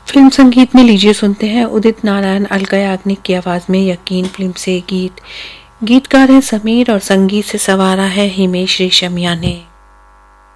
Film संगीत में लीजिए सुनते हैं उदित नारायण अलका याग्निक की आवाज में यकीन फिल्म से गीत। गीतकार हैं समीर और संगीत से संवारा है हिमेश रेशमिया ने।